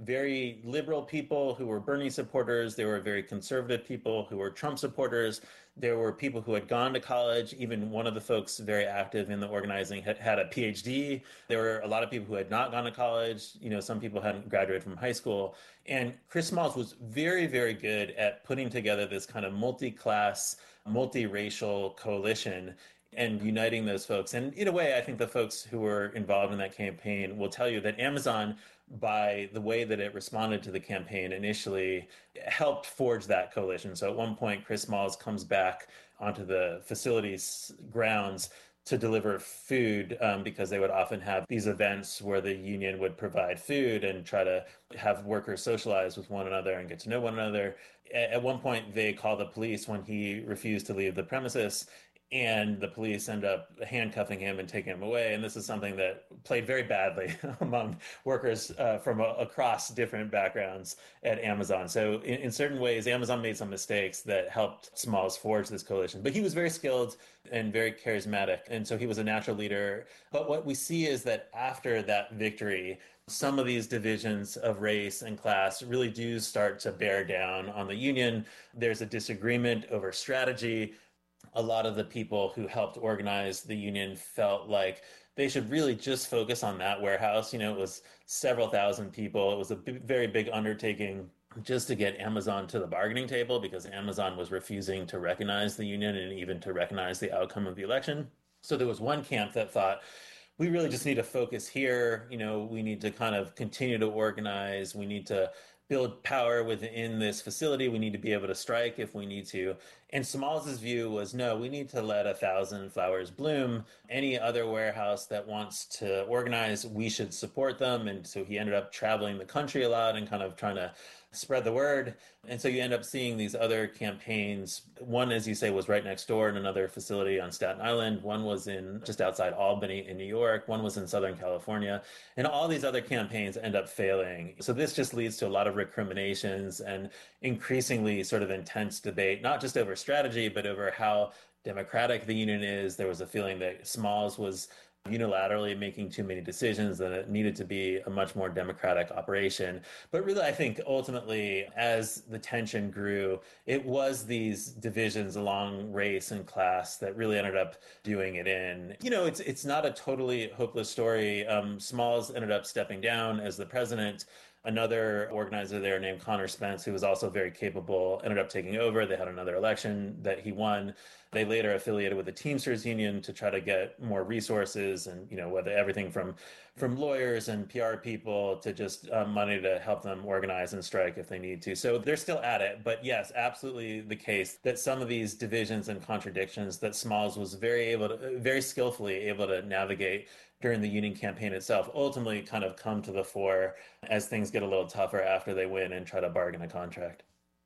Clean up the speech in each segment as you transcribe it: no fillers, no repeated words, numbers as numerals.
very liberal people who were Bernie supporters. There were very conservative people who were Trump supporters. There were people who had gone to college. Even one of the folks very active in the organizing had a PhD. There were a lot of people who had not gone to college. Some people hadn't graduated from high school. And Chris Smalls was very, very good at putting together this kind of multi-class, multiracial coalition and uniting those folks. And in a way, I think the folks who were involved in that campaign will tell you that Amazon, by the way that it responded to the campaign initially, helped forge that coalition. So at one point, Chris Smalls comes back onto the facility's grounds to deliver food because they would often have these events where the union would provide food and try to have workers socialize with one another and get to know one another. At one point, they call the police when he refused to leave the premises, and the police end up handcuffing him and taking him away. And this is something that played very badly among workers from across different backgrounds at Amazon. So in certain ways, Amazon made some mistakes that helped Smalls forge this coalition. But he was very skilled and very charismatic. And so he was a natural leader. But what we see is that after that victory, some of these divisions of race and class really do start to bear down on the union. There's a disagreement over strategy. A lot of the people who helped organize the union felt like they should really just focus on that warehouse. It was several thousand people. It was a very big undertaking just to get Amazon to the bargaining table because Amazon was refusing to recognize the union and even to recognize the outcome of the election. So there was one camp that thought, we really just need to focus here. We need to kind of continue to organize. We need to build power within this facility. We need to be able to strike if we need to. And Smalls's view was, no, we need to let 1,000 flowers bloom. Any other warehouse that wants to organize, we should support them. And so he ended up traveling the country a lot and kind of trying to spread the word. And so you end up seeing these other campaigns. One, as you say, was right next door in another facility on Staten Island. One was in just outside Albany in New York. One was in Southern California. And all these other campaigns end up failing. So this just leads to a lot of recriminations and increasingly sort of intense debate, not just over strategy, but over how democratic the union is. There was a feeling that Smalls was unilaterally making too many decisions, and it needed to be a much more democratic operation. But really, I think ultimately, as the tension grew, it was these divisions along race and class that really ended up doing it in. It's not a totally hopeless story. Smalls ended up stepping down as the president. Another organizer there named Connor Spence, who was also very capable, ended up taking over. They had another election that he won. They later affiliated with the Teamsters Union to try to get more resources and, whether everything from lawyers and PR people to just money to help them organize and strike if they need to. So they're still at it. But yes, absolutely the case that some of these divisions and contradictions that Smalls was very skillfully able to navigate during the union campaign itself ultimately kind of come to the fore as things get a little tougher after they win and try to bargain a contract.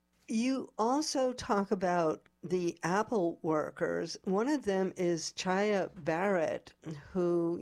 You also talk about the Apple workers. One of them is Chaya Barrett, who,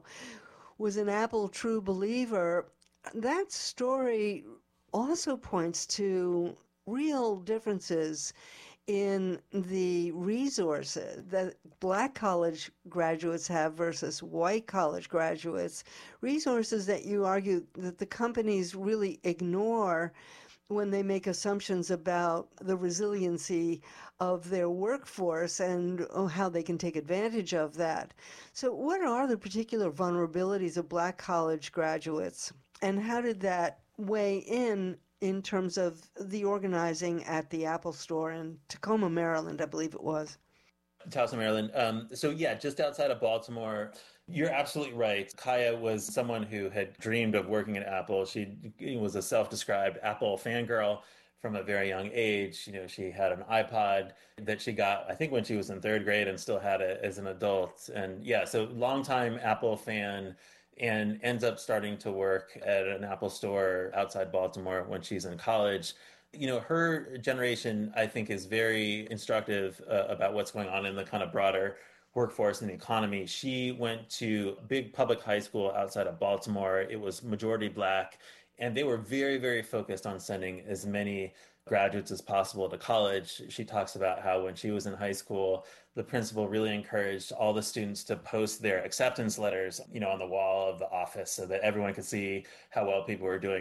was an Apple true believer. That story also points to real differences in the resources that black college graduates have versus white college graduates, resources that you argue that the companies really ignore when they make assumptions about the resiliency of their workforce and how they can take advantage of that. So what are the particular vulnerabilities of black college graduates, and how did that weigh in terms of the organizing at the Apple store in Tacoma, Maryland, I believe it was? Towson, Maryland. So yeah, just outside of Baltimore. You're absolutely right. Kaya was someone who had dreamed of working at Apple. She was a self-described Apple fangirl from a very young age. She had an iPod that she got, I think, when she was in third grade and still had it as an adult. And yeah, so longtime Apple fan and ends up starting to work at an Apple store outside Baltimore when she's in college. Her generation, I think, is very instructive about what's going on in the kind of broader workforce and the economy. She went to a big public high school outside of Baltimore. It was majority black, and they were very, very focused on sending as many graduates as possible to college. She talks about how when she was in high school, the principal really encouraged all the students to post their acceptance letters, on the wall of the office so that everyone could see how well people were doing